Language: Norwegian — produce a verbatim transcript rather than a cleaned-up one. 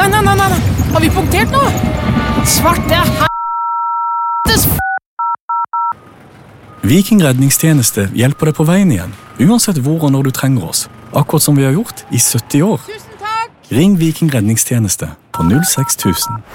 Nei, nei, nei, nei, nei. Har vi punktert nå? Svarte helvetes f... Viking redningstjeneste hjelper deg på veien igjen, uansett hvor og når du trenger oss. Akkurat som vi har gjort i sytti år. Tusen takk! Ring Viking redningstjeneste på null seks tusen.